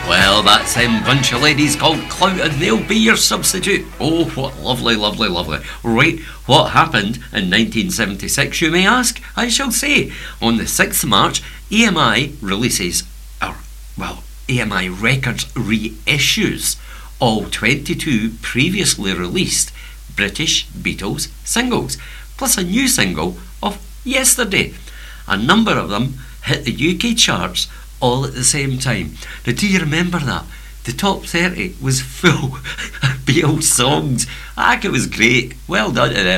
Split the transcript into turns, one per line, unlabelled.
Well, that's them bunch of ladies called Clout, and they'll be your substitute. Oh, what lovely, lovely, lovely. Right, what happened in 1976, you may ask? I shall say. On the 6th of March, EMI releases, EMI Records reissues all 22 previously released British Beatles singles, plus a new single of Yesterday. A number of them hit the UK charts all at the same time. Now, do you remember that? The top 30 was full of Beatles songs. It was great. Well done to them.